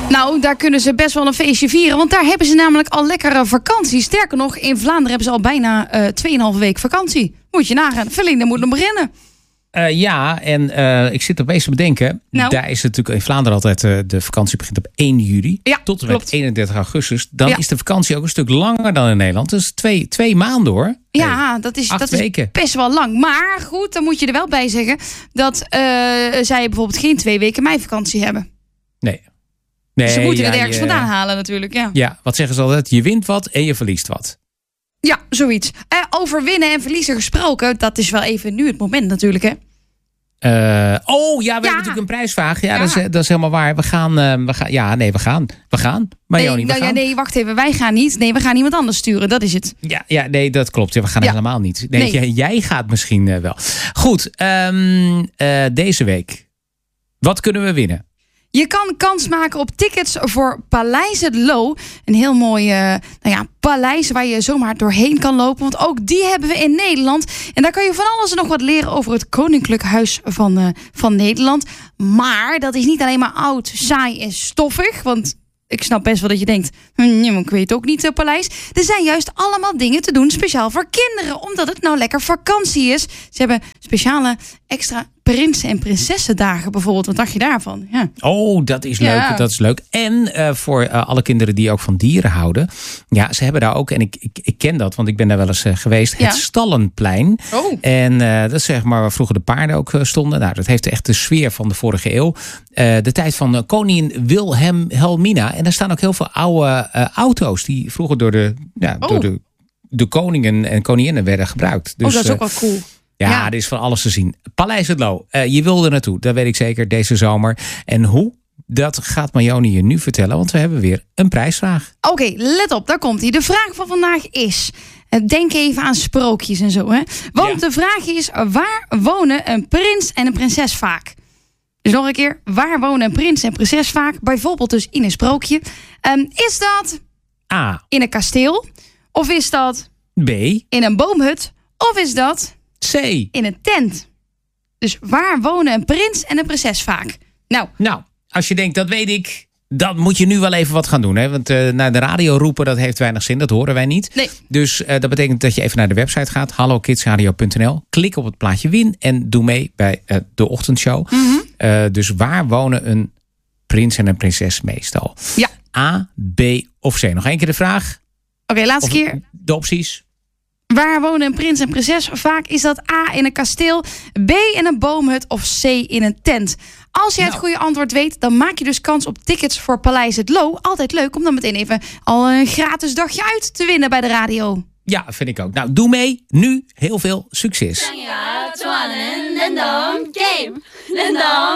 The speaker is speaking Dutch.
Nou, daar kunnen ze best wel een feestje vieren. Want daar hebben ze namelijk al lekkere vakantie. Sterker nog, in Vlaanderen hebben ze al bijna 2,5 week vakantie. Moet je nagaan. Verlinde moet nog beginnen. Ik zit opeens te bedenken. Nou. Daar is natuurlijk in Vlaanderen altijd de vakantie begint op 1 juli. Ja, tot en met klopt. 31 augustus. Dan is de vakantie ook een stuk langer dan in Nederland. Dus twee maanden hoor. Ja, dat is weken. Best wel lang. Maar goed, dan moet je er wel bij zeggen dat zij bijvoorbeeld geen 2 weken meivakantie hebben. Nee, Dus ze moeten het ergens vandaan halen natuurlijk. Ja, wat zeggen ze altijd? Je wint wat en je verliest wat. Ja, zoiets. Over winnen en verliezen gesproken, dat is wel even nu het moment natuurlijk, hè? We hebben natuurlijk een prijsvraag. Ja. Dat is helemaal waar. We gaan. Nee, wacht even. Wij gaan niet. Nee, we gaan iemand anders sturen. Dat is het. Ja, nee, dat klopt. We gaan helemaal niet. Nee. Jij gaat misschien wel. Goed, deze week. Wat kunnen we winnen? Je kan kans maken op tickets voor Paleis het Loo. Een heel mooi paleis waar je zomaar doorheen kan lopen. Want ook die hebben we in Nederland. En daar kan je van alles en nog wat leren over het Koninklijk Huis van Nederland. Maar dat is niet alleen maar oud, saai en stoffig. Want ik snap best wel dat je denkt, ik weet ook niet, paleis. Er zijn juist allemaal dingen te doen, speciaal voor kinderen. Omdat het nou lekker vakantie is. Ze hebben speciale extra prinsen- en prinsessendagen bijvoorbeeld. Wat dacht je daarvan? Ja. Oh, dat is leuk. Ja. Dat is leuk. En voor alle kinderen die ook van dieren houden. Ja, ze hebben daar ook, en ik ken dat, want ik ben daar wel eens geweest. Ja. Het Stallenplein. Oh. En dat is zeg maar waar vroeger de paarden ook stonden. Nou, dat heeft echt de sfeer van de vorige eeuw. De tijd van koningin Wilhelmina. En daar staan ook heel veel oude auto's die vroeger door de koningen en koninginnen werden gebruikt. Dus, dat is ook wel cool. Ja, er is van alles te zien. Paleis het Loo. Je wilde naartoe, dat weet ik zeker, deze zomer. En hoe? Dat gaat Marjone je nu vertellen, want we hebben weer een prijsvraag. Oké, let op, daar komt hij. De vraag van vandaag is, denk even aan sprookjes en zo, hè? Want de vraag is, waar wonen een prins en een prinses vaak? Dus nog een keer, waar wonen een prins en prinses vaak? Bijvoorbeeld dus in een sprookje. Is dat A. In een kasteel? Of is dat B. In een boomhut? Of is dat C. In een tent? Dus waar wonen een prins en een prinses vaak? Nou, als je denkt, dat weet ik, dan moet je nu wel even wat gaan doen. Hè? Want naar de radio roepen, dat heeft weinig zin. Dat horen wij niet. Nee. Dus dat betekent dat je even naar de website gaat. hallokidsradio.nl. Klik op het plaatje win en doe mee bij de ochtendshow. Mm-hmm. Dus waar wonen een prins en een prinses meestal? Ja. A, B of C? Nog één keer de vraag. Oké, laatste keer. De opties. Waar wonen een prins en prinses? Vaak is dat A, in een kasteel, B, in een boomhut of C, in een tent. Als jij het goede antwoord weet, dan maak je dus kans op tickets voor Paleis het Loo. Altijd leuk om dan meteen even al een gratis dagje uit te winnen bij de radio. Ja, vind ik ook. Nou, doe mee. Nu heel veel succes.